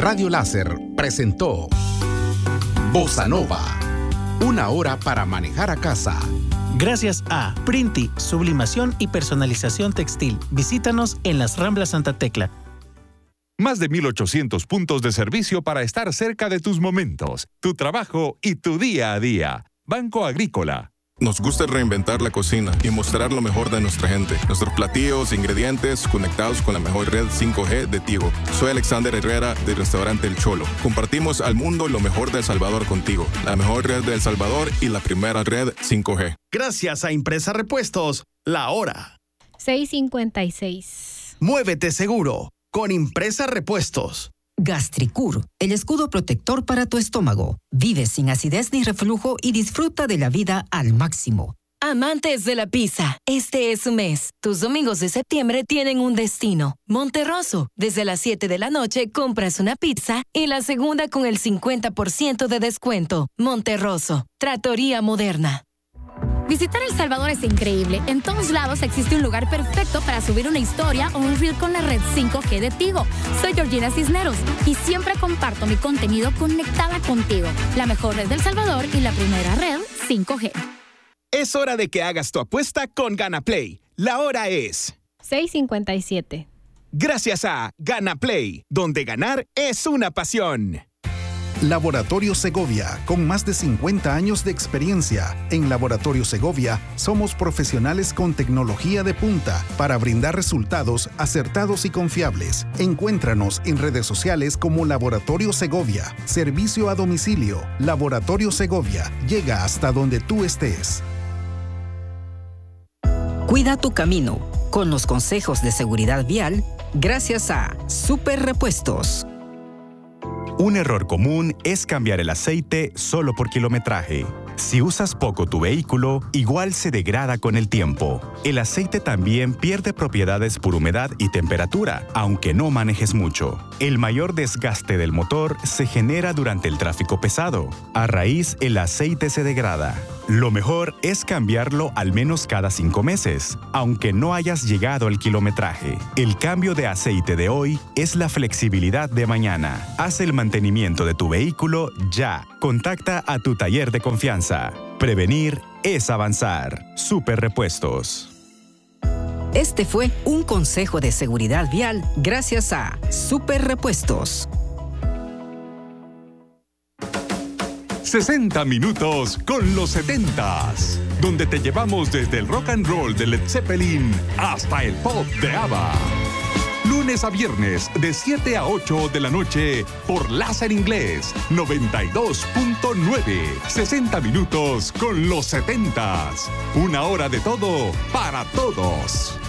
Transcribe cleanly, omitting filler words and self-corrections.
Radio Láser presentó Bossa Nova, una hora para manejar a casa. Gracias a Printi, sublimación y personalización textil. Visítanos en las Ramblas Santa Tecla. Más de 1,800 puntos de servicio para estar cerca de tus momentos, tu trabajo y tu día a día. Banco Agrícola. Nos gusta reinventar la cocina y mostrar lo mejor de nuestra gente. Nuestros platillos, ingredientes, conectados con la mejor red 5G de Tigo. Soy Alexander Herrera del restaurante El Cholo. Compartimos al mundo lo mejor de El Salvador contigo. La mejor red de El Salvador y la primera red 5G. Gracias a Impresa Repuestos, la hora. 6:56. Muévete seguro con Impresa Repuestos. Gastricur, el escudo protector para tu estómago. Vive sin acidez ni reflujo y disfruta de la vida al máximo. Amantes de la pizza, este es su mes. Tus domingos de septiembre tienen un destino. Monterroso. Desde las 7 de la noche compras una pizza y la segunda con el 50% de descuento. Monterroso. Trattoria moderna. Visitar El Salvador es increíble. En todos lados existe un lugar perfecto para subir una historia o un reel con la red 5G de Tigo. Soy Georgina Cisneros y siempre comparto mi contenido conectada contigo. La mejor red del Salvador y la primera red 5G. Es hora de que hagas tu apuesta con GanaPlay. La hora es 6:57. Gracias a GanaPlay, donde ganar es una pasión. Laboratorio Segovia, con más de 50 años de experiencia. En Laboratorio Segovia somos profesionales con tecnología de punta para brindar resultados acertados y confiables. Encuéntranos en redes sociales como Laboratorio Segovia. Servicio a domicilio. Laboratorio Segovia. Llega hasta donde tú estés. Cuida tu camino con los consejos de seguridad vial gracias a Super Repuestos. Un error común es cambiar el aceite solo por kilometraje. Si usas poco tu vehículo, igual se degrada con el tiempo. El aceite también pierde propiedades por humedad y temperatura, aunque no manejes mucho. El mayor desgaste del motor se genera durante el tráfico pesado. A raíz, el aceite se degrada. Lo mejor es cambiarlo al menos cada 5 meses, aunque no hayas llegado al kilometraje. El cambio de aceite de hoy es la flexibilidad de mañana. Haz el mantenimiento de tu vehículo ya. Contacta a tu taller de confianza. Prevenir es avanzar. Super Repuestos. Este fue un consejo de seguridad vial gracias a Super Repuestos. 60 minutos con los 70s, donde te llevamos desde el rock and roll de Led Zeppelin hasta el pop de ABBA. Lunes a viernes de 7 a 8 de la noche por Láser Inglés 92.9. 60 minutos con los 70s. Una hora de todo para todos.